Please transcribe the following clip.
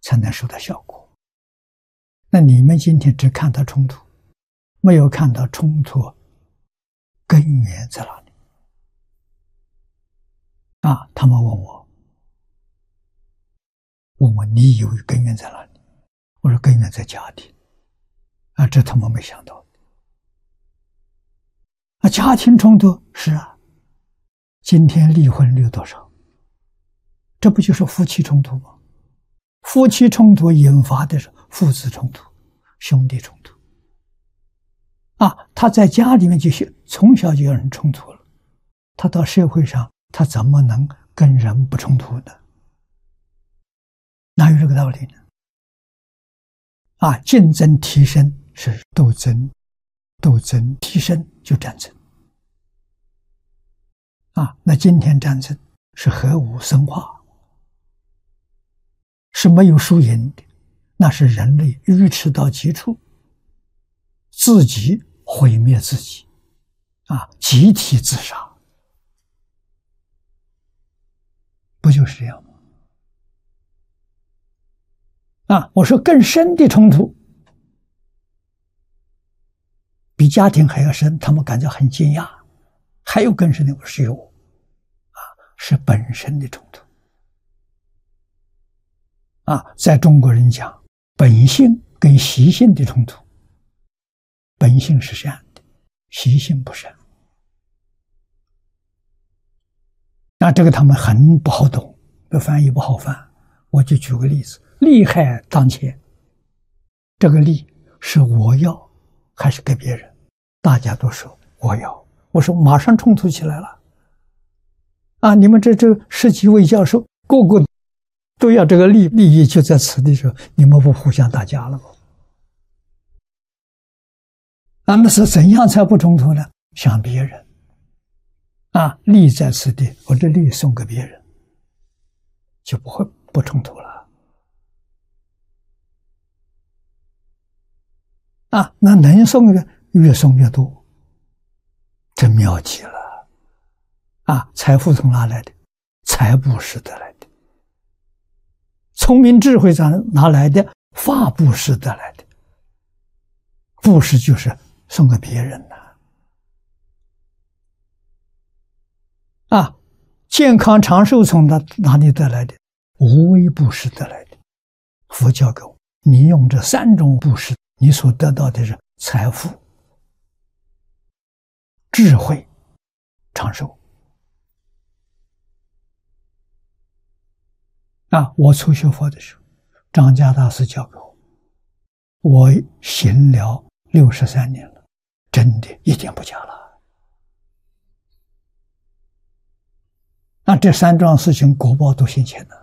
才能收到效果。那你们今天只看到冲突，没有看到冲突根源在哪里啊？他们问我你以为根源在哪里？我说根源在家庭啊，这他们没想到啊。家庭冲突是啊，今天离婚率多少？这不就是夫妻冲突吗？夫妻冲突引发的是父子冲突、兄弟冲突啊。他在家里面从小就有人冲突了，他到社会上他怎么能跟人不冲突呢？哪有这个道理呢？啊，竞争提升是斗争，斗争提升就战争啊。那今天战争是核武生化，是没有输赢的，那是人类愚痴到极处，自己毁灭自己啊，集体自杀，不就是这样吗？啊，我说更深的冲突比家庭还要深，他们感觉很惊讶。还有更深的，我是有啊，是本身的冲突啊。在中国人讲本性跟习性的冲突，本性是善的，习性不善。那这个他们很不好懂，这翻译不好翻。我就举个例子，利害当前，这个利是我要还是给别人？大家都说我要，我说马上冲突起来了啊！你们这10几位教授个个都要这个利益，就在此地时候，你们不互相打架了吗？啊，那是怎样才不冲突呢？想别人啊，利在此地，我这利送给别人，就不会不冲突了啊。那能送的越送越多，这妙极了啊！财富从哪来的？财布施得来的。聪明智慧从哪来的？法布施得来的。布施就是送给别人的啊！健康长寿从哪里得来的？无为布施得来的。佛教给我，你用这3种布施，你所得到的是财富、智慧、长寿啊！我初学佛的时候，张家大师教给我行了63年了，真的一点不假了。那这3桩事情果报都现前了。